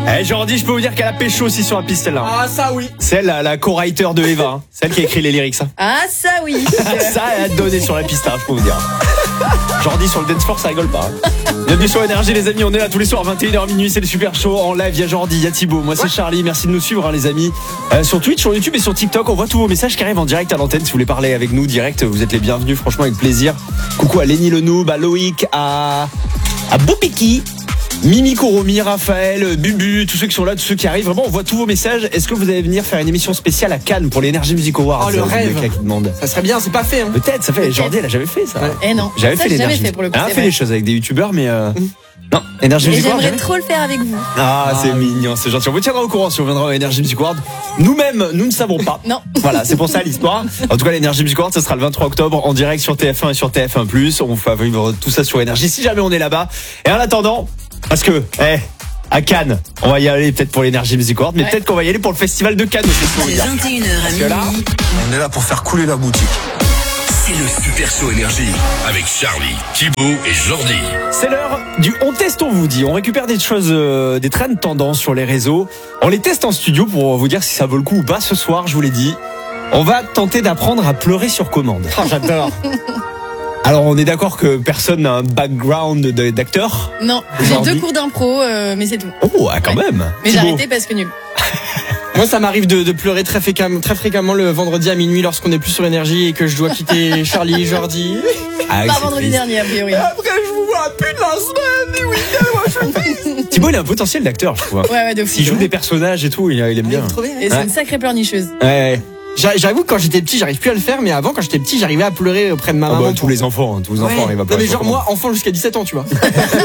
Jordi, je peux vous dire qu'elle a pécho aussi sur la piste celle-là. Ah ça oui. Celle, la co-writer de Eva, hein. Celle qui a écrit les lyrics. Hein. Ah ça oui. Ça, elle a donné sur la piste, hein, je peux vous dire. Jordi sur le dance floor, ça rigole pas. Hein. Bienvenue sur Énergie les amis, on est là tous les soirs 21h minuit, c'est le super show en live. Il y a Jordi, il y a Thibaut, moi c'est Charlie, merci de nous suivre hein, les amis. Sur Twitch, sur YouTube et sur TikTok, on voit tous vos messages qui arrivent en direct à l'antenne. Si vous voulez parler avec nous direct, vous êtes les bienvenus, franchement avec plaisir. Coucou à Lenny Le Noob, à Loïc, à Boupiki, Mimi Koromi, Raphaël, Bubu, tous ceux qui sont là, tous ceux qui arrivent. Vraiment, on voit tous vos messages. Est-ce que vous allez venir faire une émission spéciale à Cannes pour l'Energy Music Awards? Oh le rêve. Qui demande. Ça serait bien, c'est pas fait hein. Peut-être, ça fait. Jordi, elle a jamais fait ça. Ouais. Eh non. J'avais Ça, fait j'ai jamais l'Energy. fait pour le coup. Elle a c'est fait vrai. des choses avec des youtubeurs, mais non, Energy Et Music Awards. j'aimerais trop le faire avec vous. Ah, c'est mignon, c'est gentil. On vous tiendra au courant si on viendra à Energy Music Awards. Nous-mêmes, nous ne savons pas. Non. Voilà, c'est pour ça l'histoire. En tout cas, l'Energy Music Awards, ça sera le 23 octobre en direct sur TF1 et sur TF1+. On va vivre tout ça sur Énergie si jamais on est là-bas. Et en attendant, parce que, à Cannes, on va y aller peut-être pour l'Energy Music Awards, mais peut-être qu'on va y aller pour le festival de Cannes aussi. De 21h à Parce que là, minuit, On est là pour faire couler la boutique. C'est le Super Show Énergie avec Charlie, Thibaut et Jordi. c'est l'heure du on teste, on vous dit. On récupère des choses, des trends tendances sur les réseaux. On les teste en studio pour vous dire si ça vaut le coup ou pas. Ce soir, je vous l'ai dit, on va tenter d'apprendre à pleurer sur commande. Oh, j'adore. Alors, on est d'accord que personne n'a un background d'acteur. Non. J'ai Jordi. 2 cours d'impro, mais c'est tout. Oh, ah, quand même. Mais j'ai Thibaut. arrêté parce que nul. Moi ça m'arrive de pleurer très fréquemment le vendredi à minuit lorsqu'on n'est plus sur Énergie et que je dois quitter Charlie, Jordi. Ah, oui, Pas c'est vendredi triste. dernier, a priori. Après je vous vois plus de la semaine, du week-end, moi je suis Thibaut, il a un potentiel d'acteur, je trouve. Ouais, de fou. S'il joue des personnages et tout, il aime bien. Et c'est une sacrée pleurnicheuse. Ouais. J'avoue que quand j'étais petit, j'arrive plus à le faire, mais avant quand j'étais petit, j'arrivais à pleurer auprès de ma Ah maman. bah, tous les enfants arrivent à Non, pleurer. mais sur genre commande. moi, enfant jusqu'à 17 ans, tu vois.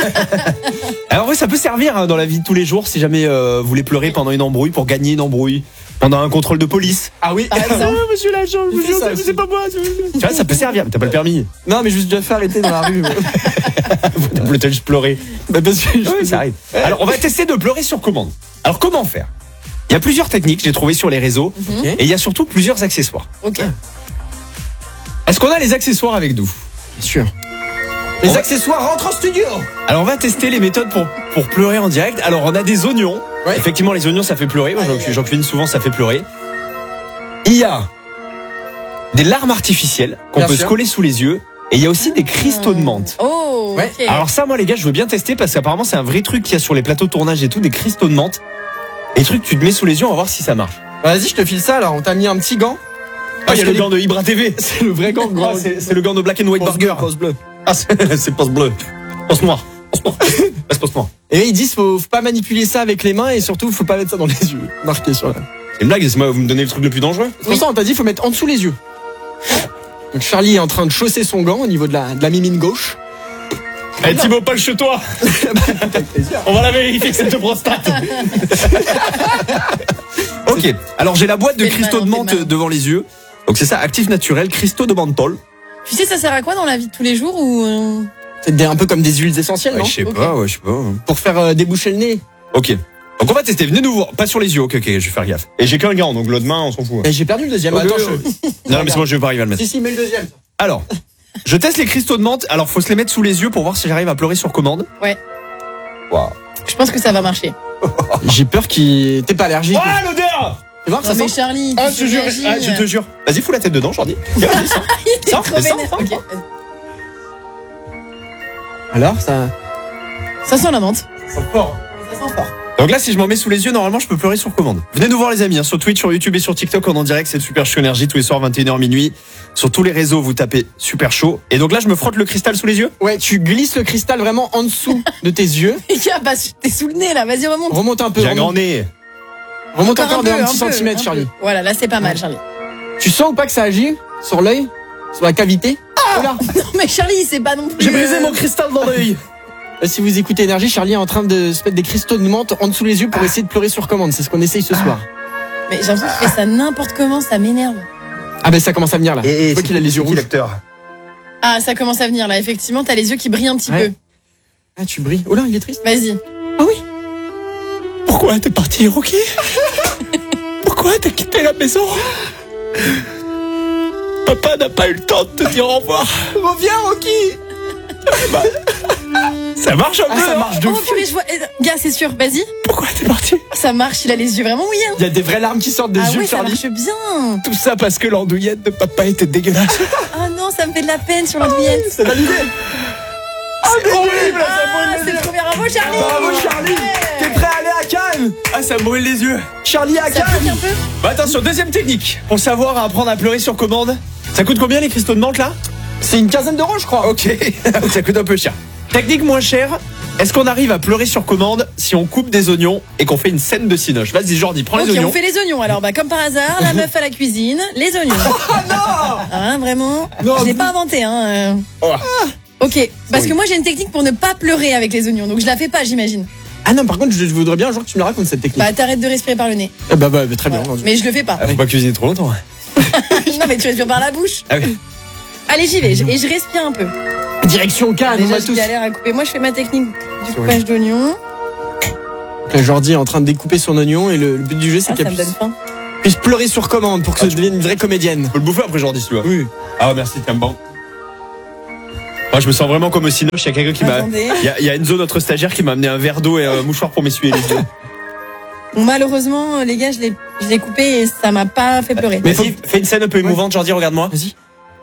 Alors ouais, ça peut servir hein, dans la vie de tous les jours si jamais vous voulez pleurer pendant une embrouille pour gagner une embrouille, pendant un contrôle de police. Ah oui. Par exemple. Monsieur l'agent, Il fait ça aussi. c'est pas moi. Tu vois, ça peut servir, mais t'as pas le permis. Non, mais je me suis déjà fait arrêter dans la rue. Vous voulez juste pleurer. Bah, parce que Oui, ça arrive. Alors, on va tester de pleurer sur commande. Alors, comment faire? Il y a plusieurs techniques, j'ai trouvé sur les réseaux, et il y a surtout plusieurs accessoires. Ok. Est-ce qu'on a les accessoires avec nous? Bien sûr. Les accessoires rentrent en studio. Alors, on va tester les méthodes pour pleurer en direct. Alors, on a des oignons. Ouais. Effectivement, les oignons, ça fait pleurer. Moi, j'en cuisine souvent, ça fait pleurer. Il y a des larmes artificielles qu'on Bien peut sûr. se coller sous les yeux. Et il y a aussi des cristaux de menthe. Oh, Ouais. ok. Alors ça, moi les gars, je veux bien tester parce qu'apparemment c'est un vrai truc qu'il y a sur les plateaux de tournage et tout, des cristaux de menthe. Et trucs, tu te mets sous les yeux, on va voir si ça marche. Vas-y, je te file ça. Alors, on t'a mis un petit gant. Ah, il y a que le les- gant de Ibra TV. C'est le vrai gant. Ah, c'est le gant de Black and White Burger. Poste bleu. Ah, c'est poste bleu. Poste noir. Poste noir. C'est poste noir. Et ils disent faut pas manipuler ça avec les mains et surtout faut pas mettre ça dans les yeux. Marqué sur la. C'est une blague, c'est moi, vous me donnez le truc le plus dangereux. C'est pour ça on t'a dit faut mettre en dessous les yeux. Donc Charlie est en train de chausser son gant au niveau de la mimine gauche. Eh Thibaut, pas le chez toi. On va la vérifier que c'est de prostate. Ok, alors j'ai la boîte de Fais le cristaux de malin, fais menthe le malin. devant les yeux. Donc c'est ça, actif naturel, cristaux de menthol. Tu sais, ça sert à quoi dans la vie de tous les jours ou C'est un peu comme des huiles essentielles, non je sais Ok. pas, ouais, je sais pas. Pour faire déboucher le nez. Ok. Donc on va tester, venez nous voir. Pas sur les yeux, ok, je vais faire gaffe. Et j'ai qu'un gant, donc l'autre main, on s'en fout. Et j'ai perdu le deuxième. Ok, Attends, ouais. Non, mais c'est moi, je vais pas arriver à le mettre. Si, mais le deuxième. Alors, je teste les cristaux de menthe. Alors, faut se les mettre sous les yeux pour voir si j'arrive à pleurer sur commande. Ouais. Waouh. Je pense que ça va marcher. J'ai peur qu'il. T'es pas allergique. Ah, l'odeur! Tu vois, Non ça mais sent. Charlie, Ah, tu je te jure, réagis. je te jure. Vas-y, fous la tête dedans, Jordi. Il est Ça, trop ça, vénère. ça. Ok. Alors, ça. Ça sent la menthe. Ça sent fort. Ça sent fort. Donc là, si je m'en mets sous les yeux, normalement, je peux pleurer sur commande. Venez nous voir, les amis, hein, sur Twitch, sur YouTube et sur TikTok. On est en direct, c'est le Super Show Énergie tous les soirs, 21h minuit. Sur tous les réseaux, vous tapez Super Show. Et donc là, je me frotte le cristal sous les yeux. Ouais, tu glisses le cristal vraiment en dessous de tes yeux. Et bah, t'es sous le nez là, vas-y remonte. Remonte un peu. J'ai un grand Remonte, nez. remonte encore de peu, un petit peu, centimètre, un Charlie. peu. Voilà, là c'est pas mal, Charlie. Tu sens ou pas que ça agit sur l'œil, sur la cavité? Oh là. Non mais Charlie, c'est pas non plus. J'ai brisé mon cristal dans l'œil. Si vous écoutez Énergie, Charlie est en train de se mettre des cristaux de menthe en dessous les yeux pour essayer de pleurer sur commande. C'est ce qu'on essaye ce soir. Mais j'ai l'impression qu'il fait ça n'importe comment, ça m'énerve. Ah ben ça commence à venir là. Et Je vois qu'il a les yeux rouges. l'acteur. Ah, ça commence à venir là, effectivement, t'as les yeux qui brillent un petit Ouais. peu. Ah tu brilles. Oh là, il est triste. Vas-y. Ah oui. Pourquoi t'es parti, Rocky? Pourquoi t'as quitté la maison? Papa n'a pas eu le temps de te dire au revoir. Reviens, Rocky. Ça marche un peu. Ah ça marche de Oh fou. purée, je vois. Gars, c'est sûr, vas-y. Pourquoi t'es parti? ça marche, il a les yeux vraiment mouillés. Il y a des vraies larmes qui sortent des Ah yeux ouais, de ça Charlie. marche bien. Tout ça parce que l'andouillette de papa était dégueulasse. Ah non, ça me fait de la peine sur l'andouillette. C'est validé. C'est horrible, Ah, c'est le premier bravo Charlie. Bravo Charlie. Ouais. T'es prêt à aller à Cannes? Ah, ça me brûle les yeux. Charlie à Ça pique Cannes. un peu. Bah attention, deuxième technique. Pour savoir à apprendre à pleurer sur commande. Ça coûte combien les cristaux de menthe là? C'est une quinzaine d'euros, je crois. Ok, ça coûte un peu cher. Technique moins chère. Est-ce qu'on arrive à pleurer sur commande si on coupe des oignons et qu'on fait une scène de cinoche? Vas-y Jordi, prends les Ok, oignons. on fait les oignons. Alors, bah, comme par hasard, la meuf à la cuisine, les oignons. Ah non. Hein, vraiment. Non, Je l'ai vous- pas inventé, hein. Oh. Ok, parce Oui. que moi j'ai une technique pour ne pas pleurer avec les oignons, donc je la fais pas, j'imagine. Ah non, par contre, je voudrais bien un jour que tu me la racontes cette technique. Bah, t'arrêtes de respirer par le nez. Bah, très bien. Voilà. Mais je le fais pas. Ah, faut pas cuisiner trop longtemps. Non, mais tu respires par la bouche. Ah oui. Allez, j'y vais. Et je respire un peu. Direction Cannes, on Déjà, va je tous. galère à couper. Moi, je fais ma technique du coupage d'oignons. Là, Jordi est en train de découper son oignon et le but du jeu, c'est Ah, qu'elle ça me donne puisse, faim. puisse pleurer sur commande pour que ça devienne une vraie comédienne. Faut le bouffer après Jordi si tu veux. Oui. Ah merci, t'aimes bon. Moi je me sens vraiment comme au cinoche, il y a quelqu'un qui m'a... Attendez. Il y a Enzo, notre stagiaire, qui m'a amené un verre d'eau et un mouchoir pour m'essuyer les yeux. Bon, malheureusement, les gars, je l'ai coupé et ça m'a pas fait pleurer. Mais vas-y, fais une scène un peu émouvante, Jordi, regarde-moi. Vas-y.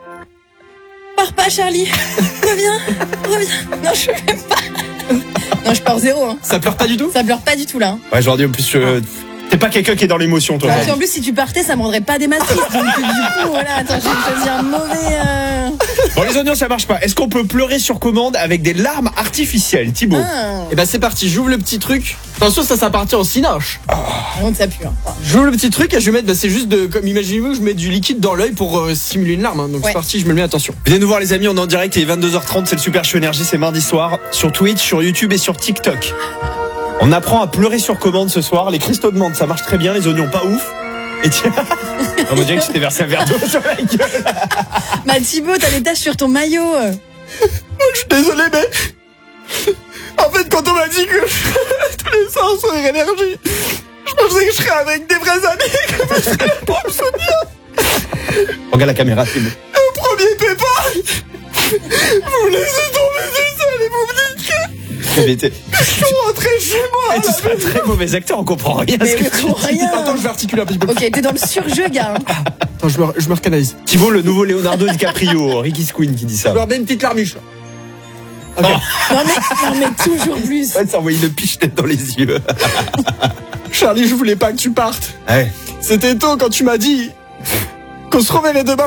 Pars pas, Charlie. Reviens. Non, je fais pas. Non, je pars zéro. Hein. Ça pleure pas du tout? Ça pleure pas du tout, là. Hein. Ouais Jordi, en plus, t'es pas quelqu'un qui est dans l'émotion toi. Et puis Jordi. en plus, si tu partais, ça me rendrait pas des matrices. Donc, du coup, voilà, attends, je vais choisir un mauvais. Bon les oignons ça marche pas. Est-ce qu'on peut pleurer sur commande avec des larmes artificielles, Thibaut? Ah, Et bah, c'est parti, j'ouvre le petit truc. Attention, ça appartient au cinoche. donc ça pue. Hein. J'ouvre le petit truc et je vais mettre, c'est juste comme imaginez-vous, je mets du liquide dans l'œil pour simuler une larme. Hein. Donc Ouais. c'est parti, je me le mets, attention. Venez nous voir les amis, on est en direct, il est 22h30, c'est le Super Show Énergie, c'est mardi soir, sur Twitch, sur YouTube et sur TikTok. On apprend à pleurer sur commande ce soir, les cristaux de menthe ça marche très bien, les oignons pas ouf. Et tiens, on me dirait que je t'ai versé un verre d'eau sur la gueule. Bah Thibaut, t'as des taches sur ton maillot. Je suis désolé, mais en fait, quand on m'a dit que tous les soirs sur énergie, je pensais que je serais avec des vrais amis, que je serais pour me soutenir. Regarde la caméra, c'est bon. Au premier pépin, vous me laissez tomber du sol et vous me dites que je suis rentré chez moi. Tu seras un très mauvais acteur, on comprend rien à Mais ce que je tu comprends dis. rien. Attends, je vais articuler un petit peu. Ok, t'es dans le surjeu, gars. Hein. Attends, je me recanalise. Thibaut, le nouveau Leonardo DiCaprio, Ricky's Queen qui dit ça. Je vais remettre une petite larmiche. Ok. Non mais toujours plus. Ouais, ça envoie une piche-tête dans les yeux. Charlie, je voulais pas que tu partes. Ouais. C'était tôt quand tu m'as dit qu'on se reverrait demain.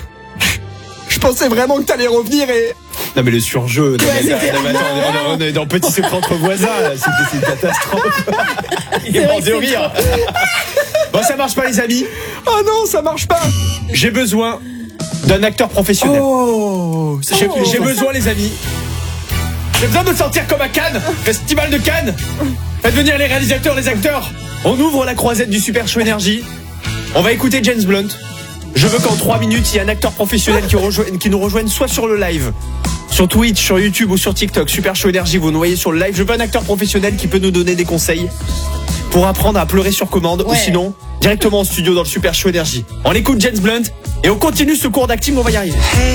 Je pensais vraiment que t'allais revenir et... Non mais le surjeu, non, Ouais, mais, c'était- non, mais attends, on est dans Petit Secret entre voisins, là. C'est une catastrophe. Il C'est est vrai mort que de c'est rire. Bon, ça marche pas les amis. Oh non, ça marche pas. J'ai besoin d'un acteur professionnel. Oh, J'ai besoin les amis. J'ai besoin de me sentir comme à Cannes, Festival de Cannes. Faites venir les réalisateurs, les acteurs. On ouvre la croisette du Super Show Énergie. On va écouter James Blunt. Je veux qu'en 3 minutes, il y ait un acteur professionnel qui nous rejoigne soit sur le live, sur Twitch, sur YouTube ou sur TikTok. Super Show Énergie, vous nous voyez sur le live. Je veux un acteur professionnel qui peut nous donner des conseils pour apprendre à pleurer sur commande ou Ouais. sinon directement en studio dans le Super Show Énergie. On écoute James Blunt et on continue ce cours d'acting, on va y arriver.